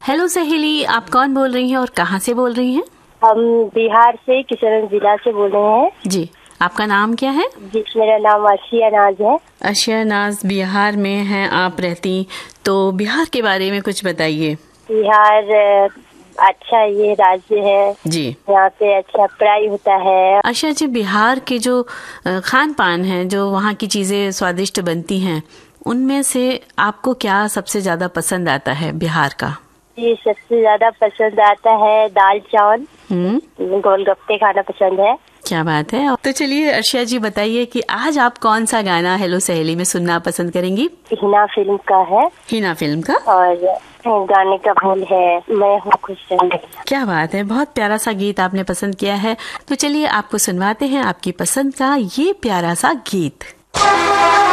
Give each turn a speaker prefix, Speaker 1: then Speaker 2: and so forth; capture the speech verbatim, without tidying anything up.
Speaker 1: Hello सहेली, आप कौन बोल रही हैं और कहाँ से बोल रही हैं?
Speaker 2: हम बिहार से किशनगंज जिला से बोल रहे हैं।
Speaker 1: जी, आपका नाम क्या है?
Speaker 2: जी, मेरा नाम आशिया नाज है।
Speaker 1: आशिया नाज, बिहार में हैं आप रहती, तो बिहार के बारे में कुछ बताइए।
Speaker 2: बिहार अच्छा ये राज्य है
Speaker 1: जी,
Speaker 2: यहाँ पे अच्छा पढ़ाई होता है।
Speaker 1: आशिया जी, बिहार के जो खान पान है, जो वहाँ की चीजें स्वादिष्ट बनती हैं, उनमें से आपको क्या सबसे ज्यादा पसंद आता है बिहार का?
Speaker 2: जी, सबसे ज्यादा पसंद आता है दाल चावल,
Speaker 1: हम्म,
Speaker 2: गोलगप्पे खाना पसंद है।
Speaker 1: क्या बात है। तो चलिए अर्शिया जी, बताइए कि आज आप कौन सा गाना हेलो सहेली में सुनना पसंद करेंगी?
Speaker 2: हिना फिल्म का है।
Speaker 1: हिना फिल्म का?
Speaker 2: और गाने का बोल है मैं हूँ खुश जिंदगी।
Speaker 1: क्या बात है, बहुत प्यारा सा गीत आपने पसंद किया है। तो चलिए आपको सुनवाते हैं आपकी पसंद का ये प्यारा सा गीत।